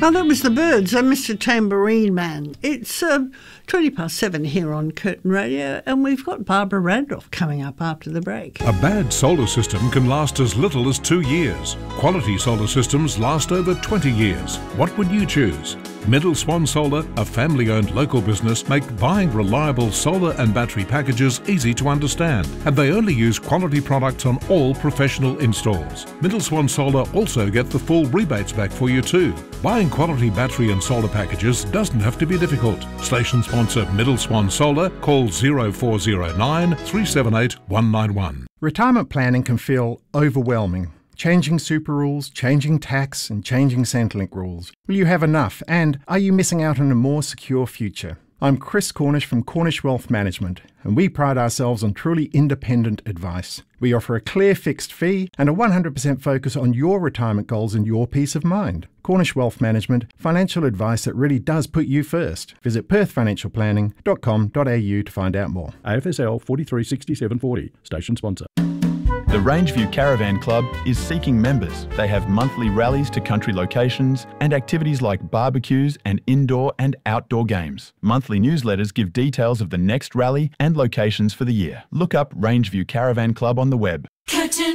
Oh, that was the Byrds and Mr. Tambourine Man. It's 7:20 here on Curtin Radio, and we've got Barbara Randolph coming up after the break. A bad solar system can last as little as 2 years. Quality solar systems last over 20 years. What would you choose? Middle Swan Solar, a family-owned local business, make buying reliable solar and battery packages easy to understand, and they only use quality products on all professional installs. Middle Swan Solar also get the full rebates back for you too. Buying quality battery and solar packages doesn't have to be difficult. Station sponsor Middle Swan Solar, call 0409 378 191. Retirement planning can feel overwhelming. Changing super rules, changing tax and changing Centrelink rules. Will you have enough? And are you missing out on a more secure future? I'm Chris Cornish from Cornish Wealth Management, and we pride ourselves on truly independent advice. We offer a clear fixed fee and a 100% focus on your retirement goals and your peace of mind. Cornish Wealth Management, financial advice that really does put you first. Visit perthfinancialplanning.com.au to find out more. AFSL 436740, station sponsor. The Rangeview Caravan Club is seeking members. They have monthly rallies to country locations and activities like barbecues and indoor and outdoor games. Monthly newsletters give details of the next rally and locations for the year. Look up Rangeview Caravan Club on the web.